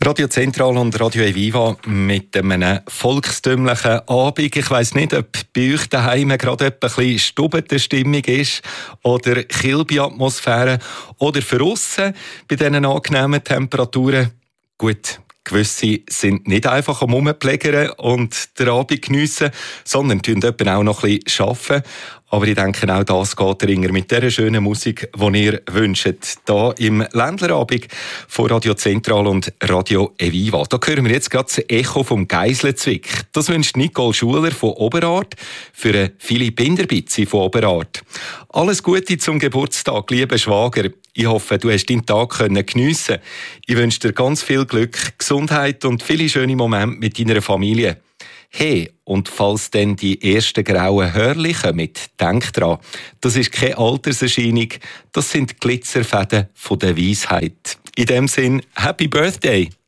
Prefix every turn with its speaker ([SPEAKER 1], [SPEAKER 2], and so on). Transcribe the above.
[SPEAKER 1] Radio Zentral und Radio Eviva mit einem volkstümlichen Abend. Ich weiss nicht, ob bei euch daheim gerade ein bisschen stubete Stimmung ist oder Kilby-Atmosphäre oder für aussen bei diesen angenehmen Temperaturen. Gut, gewisse sind nicht einfach am Rumplägern und den Abend geniessen, sondern tun auch noch ein bisschen arbeiten. Aber ich denke, auch das geht ringer mit dieser schönen Musik, die ihr wünscht. Hier im Ländlerabend von Radio Zentral und Radio Eviva. Da hören wir jetzt gerade das Echo vom Geislenzwick. Das wünscht Nicole Schuler von Oberart für Philipp Binderbitzi von Oberart. Alles Gute zum Geburtstag, lieber Schwager. Ich hoffe, du hast deinen Tag geniessen können. Ich wünsche dir ganz viel Glück, Gesundheit und viele schöne Momente mit deiner Familie. Hey, und falls dann die ersten grauen Hörli kommen, denk dran, das ist keine Alterserscheinung, das sind Glitzerfäden von der Weisheit. In dem Sinn, Happy Birthday!